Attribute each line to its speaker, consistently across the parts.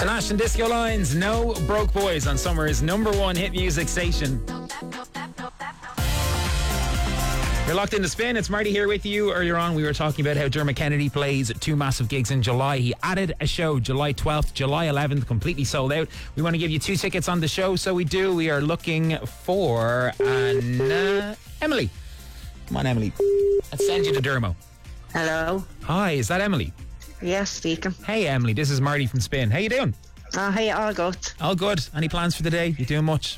Speaker 1: Tanash and Disco Lines, No Broke Boys on Summer's #1 hit music station. You're locked into Spin. It's Marty here with you. Earlier on, we were talking about how Dermot Kennedy plays 2 massive gigs in July. He added a show July 12th, July 11th, completely sold out. We want to give you 2 tickets on the show, so we do. We are looking for Emily. Come on, Emily. Let's send you to Dermo.
Speaker 2: Hello.
Speaker 1: Hi, is that Emily?
Speaker 2: Yes, speaking.
Speaker 1: Hey, Emily. This is Marty from Spin. How you doing?
Speaker 2: Hey, all good.
Speaker 1: All good. Any plans for the day? You doing much?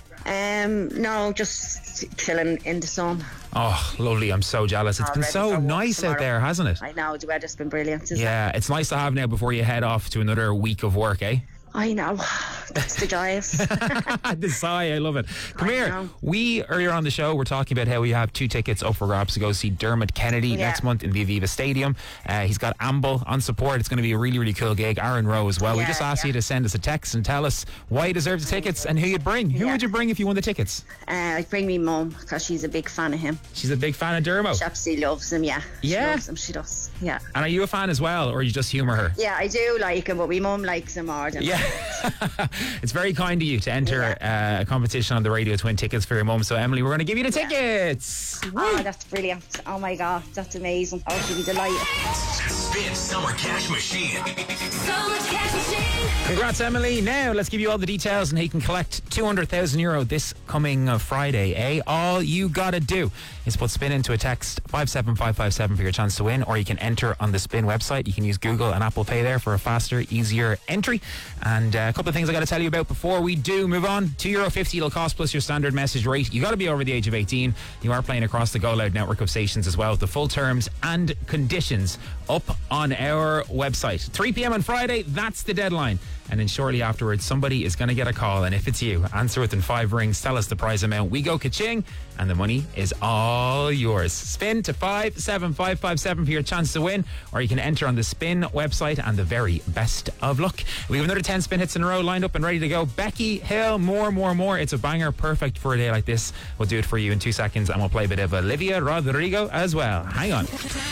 Speaker 2: No, just chilling in the sun.
Speaker 1: Oh, lovely. I'm so jealous. It's been so nice out there, hasn't it?
Speaker 2: I know, the weather's been brilliant, isn't
Speaker 1: Yeah, it's nice to have now before you head off to another week of work, eh?
Speaker 2: I know. That's the joyous.
Speaker 1: The sigh, I love it. Come here.
Speaker 2: Know.
Speaker 1: We, earlier on the show, were talking about how we have 2 tickets up for grabs to go see Dermot Kennedy next month in the Aviva Stadium. He's got Amble on support. It's going to be a really, really cool gig. Aaron Rowe as well. We just asked you to send us a text and tell us why you deserve the tickets and who you'd bring. Who would you bring if you won the tickets?
Speaker 2: I'd bring me mum, because she's a big fan of him.
Speaker 1: She's a big fan of Dermot?
Speaker 2: She absolutely loves him, yeah. She
Speaker 1: Yeah?
Speaker 2: loves him, she does, yeah.
Speaker 1: And are you a fan as well, or you just humour her?
Speaker 2: Yeah, I do like him, but my mum likes him more than
Speaker 1: Yeah. It's very kind of you to enter a competition on the Radio Twin tickets for your mum. So, Emily, we're going to give you the tickets.
Speaker 2: Oh, that's brilliant. Oh, my God, that's amazing. Oh, she'll be delighted.
Speaker 3: Spin Summer Cash Machine.
Speaker 4: Summer Cash Machine.
Speaker 1: Congrats, Emily. Now, let's give you all the details and how you can collect €200,000 this coming Friday, eh? All you got to do is put Spin into a text 57557 for your chance to win, or you can enter on the Spin website. You can use Google and Apple Pay there for a faster, easier entry. And a couple of things I got to tell you about before we do move on. €2.50 it'll cost plus your standard message rate. You got to be over the age of 18. You are playing across the Go Loud network of stations as well. The full terms and conditions up on our website. 3 p.m. on Friday, that's the deadline. And then shortly afterwards, somebody is going to get a call. And if it's you, answer within 5 rings, tell us the prize amount. We go ka-ching, and the money is all yours. Spin to 57557 for your chance to win, or you can enter on the Spin website, and the very best of luck. We have another 10 Spin hits in a row lined up and ready to go. Becky Hill, more. It's a banger, perfect for a day like this. We'll do it for you in 2 seconds, and we'll play a bit of Olivia Rodrigo as well. Hang on.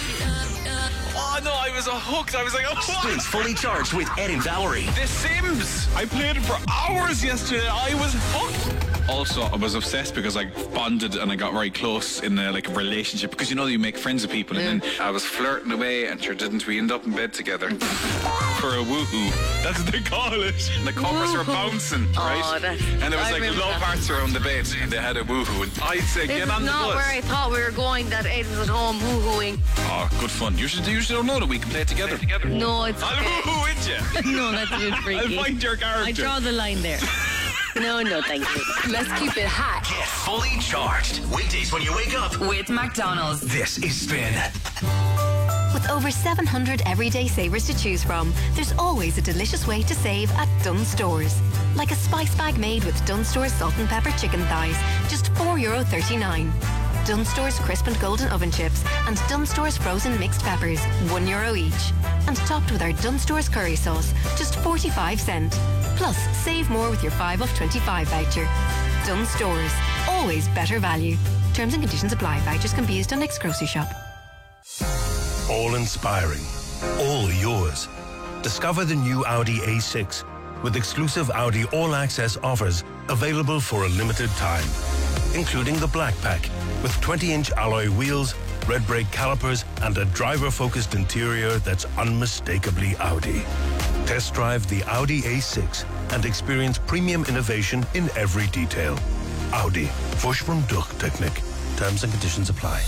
Speaker 5: Oh no, I was hooked. I was like, oh,
Speaker 3: Spins Fully Charged with Ed and Valerie.
Speaker 5: The Sims. I played it for hours yesterday. I was hooked. Also, I was obsessed because I bonded and I got very close in a relationship, because you know you make friends with people, and then I was flirting away, and sure didn't we end up in bed together for a woohoo? That's what they call it. And the covers were bouncing, right? And there was love hearts around the bed, and they had a woohoo. And I'd say, get on the bus.
Speaker 6: This is not where I thought we were going. That Ed was at home woohooing.
Speaker 5: Oh, good fun. You should know that we can play together.
Speaker 6: No, it's
Speaker 5: I'll
Speaker 6: okay.
Speaker 5: woohoo with you.
Speaker 6: No, that's a bit freaky.
Speaker 5: I'll find your character.
Speaker 6: I draw the line there. No, thank you.
Speaker 4: Let's keep it hot
Speaker 3: Get fully charged. Weekdays when you wake up.
Speaker 4: with McDonald's.
Speaker 3: This is Spin.
Speaker 7: With over 700 everyday savers to choose from, there's always a delicious way to save at Dunnes Stores. Like a spice bag made with Dunnes Stores salt and pepper chicken thighs, just €4.39. Dunnes Stores crisp and golden oven chips and Dunnes Stores frozen mixed peppers, €1 each. And topped with our Dunnes Stores curry sauce, just 45¢. Plus, save more with your 5 off 25 voucher. Dunnes Stores, always better value. Terms and conditions apply. Vouchers can be used on next grocery shop.
Speaker 8: All inspiring, all yours. Discover the new Audi A6 with exclusive Audi all-access offers available for a limited time, including the Black Pack with 20-inch alloy wheels, red brake calipers, and a driver-focused interior that's unmistakably Audi. Test drive the Audi A6 and experience premium innovation in every detail. Audi. Frisch from Durchtechnik. Terms and conditions apply.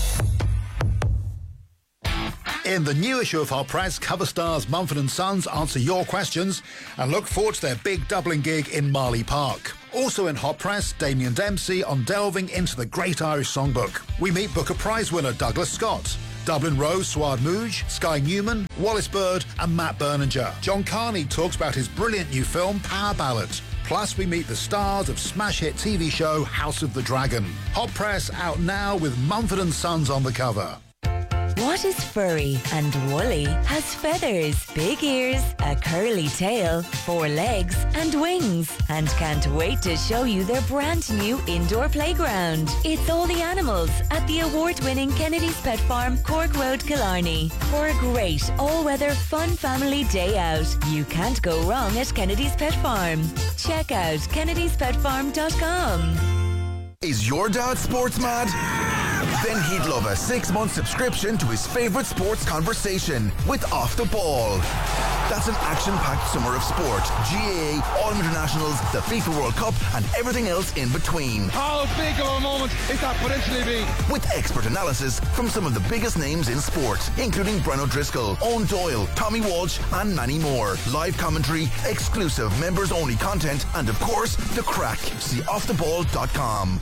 Speaker 9: In the new issue of Hot Press, cover stars Mumford & Sons answer your questions and look forward to their big Dublin gig in Marley Park. Also in Hot Press, Damien Dempsey on delving into the Great Irish Songbook. We meet Booker Prize winner Douglas Scott, Dublin Rose, Suad Mooj, Sky Newman, Wallace Bird and Matt Berninger. John Carney talks about his brilliant new film Power Ballad. Plus, we meet the stars of smash hit TV show House of the Dragon. Hot Press out now with Mumford & Sons on the cover.
Speaker 10: What is furry and woolly, has feathers, big ears, a curly tail, 4 legs and wings, and can't wait to show you their brand new indoor playground. It's All the Animals at the award-winning Kennedy's Pet Farm, Cork Road, Killarney. For a great all-weather fun family day out, you can't go wrong at Kennedy's Pet Farm. Check out kennedyspetfarm.com.
Speaker 11: Is your dad sports mad? Then he'd love a 6-month subscription to his favourite sports conversation with Off the Ball. That's an action-packed summer of sport. GAA, Autumn Internationals, the FIFA World Cup, and everything else in between.
Speaker 12: How big of a moment is that potentially be?
Speaker 11: With expert analysis from some of the biggest names in sport, including Brian O'Driscoll, Owen Doyle, Tommy Walsh, and many more. Live commentary, exclusive members-only content, and of course, the crack. See offtheball.com.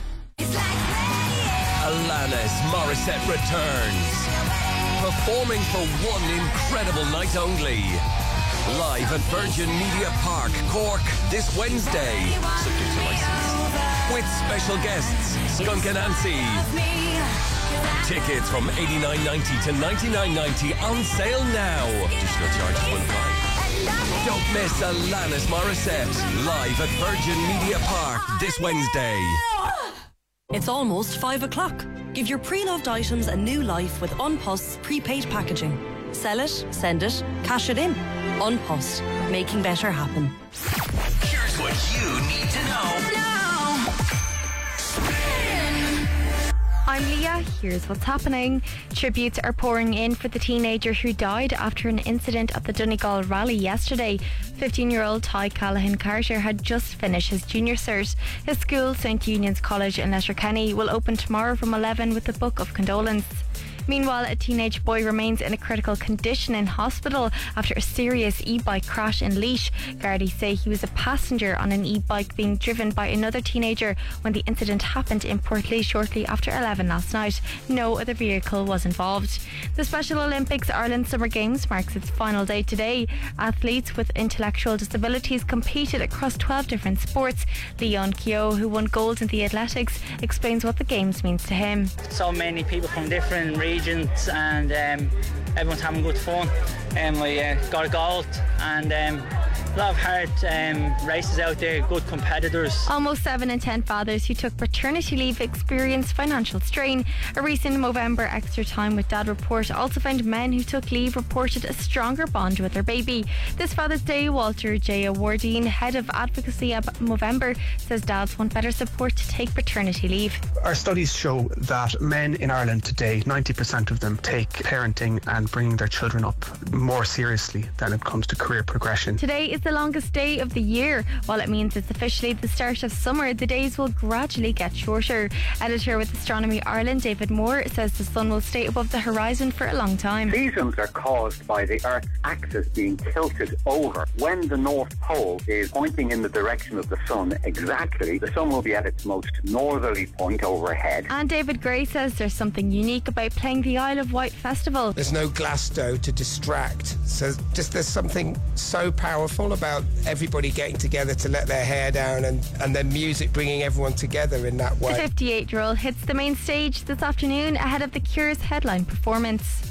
Speaker 13: Alanis Morissette returns, performing for one incredible night only. Live at Virgin Media Park, Cork, this Wednesday. Subject to license. With special guests, Skunk Anansi. Tickets from $89.90 to $99.90 on sale now. Additional charges will apply. Don't miss Alanis Morissette, live at Virgin Media Park this Wednesday.
Speaker 14: It's almost 5 o'clock. Give your pre-loved items a new life with Unpost's prepaid packaging. Sell it, send it, cash it in. Unpost, making better happen.
Speaker 3: Here's what you need to know.
Speaker 15: I'm Leah. Here's what's happening. Tributes are pouring in for the teenager who died after an incident at the Donegal rally yesterday. 15-year-old Ty Callahan Carter had just finished his junior cert. His school, St Unions College in Letterkenny, will open tomorrow from 11 with a book of condolence. Meanwhile, a teenage boy remains in a critical condition in hospital after a serious e-bike crash in Laois. Gardaí say he was a passenger on an e-bike being driven by another teenager when the incident happened in Portlaoise shortly after 11 last night. No other vehicle was involved. The Special Olympics Ireland Summer Games marks its final day today. Athletes with intellectual disabilities competed across 12 different sports. Leon Keogh, who won gold in the athletics, explains what the Games means to him.
Speaker 16: So many people from different regions and everyone's having good fun. We got a gold and a lot of hard races out there, good competitors.
Speaker 15: Almost 7 in 10 fathers who took paternity leave experienced financial strain. A recent Movember Extra Time with Dad report also found men who took leave reported a stronger bond with their baby. This Father's Day, Walter J. Awardine, head of advocacy at Movember, says dads want better support to take paternity leave.
Speaker 17: Our studies show that men in Ireland today, 90% of them take parenting and bringing their children up more seriously than it comes to career progression.
Speaker 15: Today is the longest day of the year. While it means it's officially the start of summer, the days will gradually get shorter. Editor with Astronomy Ireland, David Moore, says the sun will stay above the horizon for a long time.
Speaker 18: Seasons are caused by the Earth's axis being tilted over. When the North Pole is pointing in the direction of the sun exactly, the sun will be at its most northerly point overhead.
Speaker 15: And David Gray says there's something unique about playing the Isle of Wight Festival.
Speaker 19: There's no Glasgow to distract, so just there's something so powerful about everybody getting together to let their hair down and then music bringing everyone together in that way.
Speaker 15: The 58-year-old hits the main stage this afternoon ahead of the Cure's headline performance.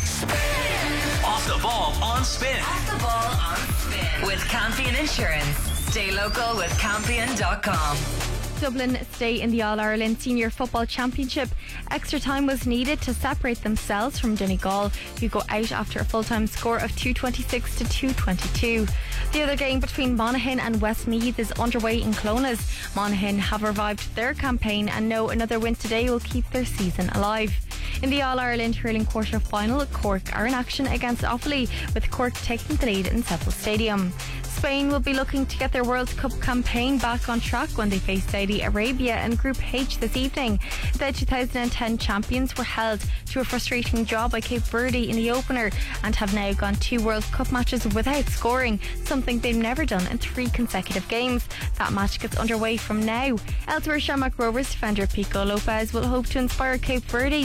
Speaker 3: Off the ball on Spin.
Speaker 4: Off the ball on Spin. With Campion Insurance. Stay local with Campion.com.
Speaker 15: Dublin stay in the All-Ireland Senior Football Championship. Extra time was needed to separate themselves from Donegal, who go out after a full-time score of 226 to 222. The other game between Monaghan and Westmeath is underway in Clones. Monaghan have revived their campaign and know another win today will keep their season alive. In the All-Ireland hurling quarter-final, Cork are in action against Offaly, with Cork taking the lead in Settle Stadium. Spain will be looking to get their World Cup campaign back on track when they face Saudi Arabia in Group H this evening. The 2010 champions were held to a frustrating draw by Cape Verde in the opener and have now gone 2 World Cup matches without scoring, something they've never done in 3 consecutive games. That match gets underway from now. Elsewhere, Shamrock Rovers defender Pico Lopez will hope to inspire Cape Verde to more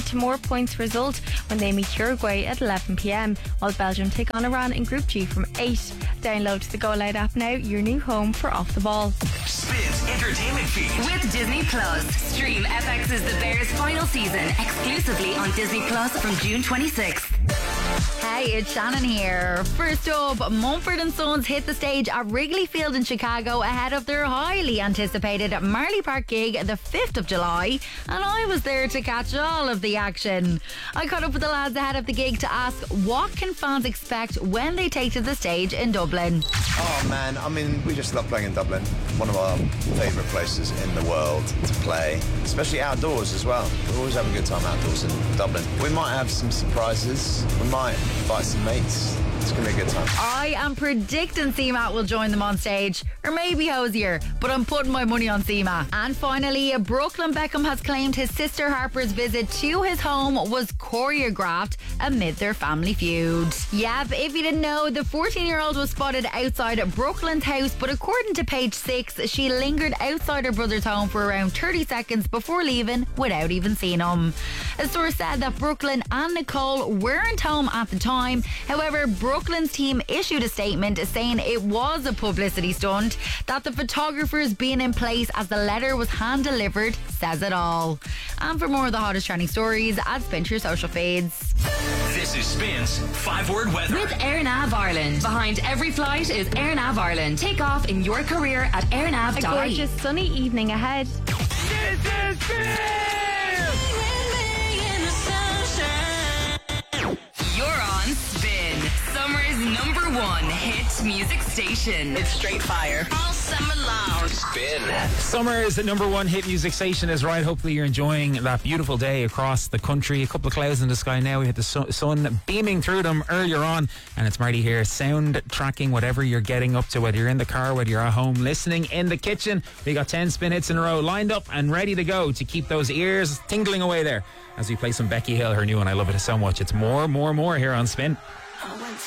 Speaker 15: points result when they meet Uruguay at 11 p.m, while Belgium take on Iran in Group G from 8. Download the Go Loud app now, your new home for Off the Ball.
Speaker 3: Spins Entertainment Feed.
Speaker 4: With Disney Plus. Stream FX's The Bears final season exclusively on Disney Plus from June 26th.
Speaker 20: Hey, it's Shannon here. First up, Mumford & Sons hit the stage at Wrigley Field in Chicago ahead of their highly anticipated Marley Park gig the 5th of July, and I was there to catch all of the action. I caught up with the lads ahead of the gig to ask what can fans expect when they take to the stage in Dublin.
Speaker 21: Oh man, I mean, we just love playing in Dublin. One of our favourite places in the world to play, especially outdoors as well. We always have a good time outdoors in Dublin. We might have some surprises. We might invite some mates. It's going to be a good time.
Speaker 20: I am predicting CMA will join them on stage, or maybe Hosier, but I'm putting my money on CMA. And finally, Brooklyn Beckham has claimed his sister Harper's visit to his home was choreographed amid their family feud. Yep, if you didn't know, the 14-year-old was spotted outside Brooklyn's house, but according to Page 6, she lingered outside her brother's home for around 30 seconds before leaving without even seeing him. A source said that Brooklyn and Nicole weren't home at the time. However, Brooklyn's team issued a statement saying it was a publicity stunt, that the photographers being in place as the letter was hand-delivered says it all. And for more of the hottest trending stories, add Spin to your social feeds.
Speaker 3: This is Spin's 5-word weather.
Speaker 4: With AirNav Ireland. Behind every flight is AirNav Ireland. Take off in your career at airnav.ie.
Speaker 15: A gorgeous sunny evening ahead.
Speaker 3: This is
Speaker 4: You're on Spin, summer's #1 hit music station. It's straight fire all summer long.
Speaker 3: Spin.
Speaker 1: Summer's #1 hit music station is right. Hopefully you're enjoying that beautiful day across the country. A couple of clouds in the sky now. We had the sun beaming through them earlier on, and it's Marty here, sound tracking whatever you're getting up to, whether you're in the car, whether you're at home, listening in the kitchen. We got 10 spin hits in a row lined up and ready to go to keep those ears tingling away there as we play some Becky Hill, her new one. I love it so much. It's more here on Spin.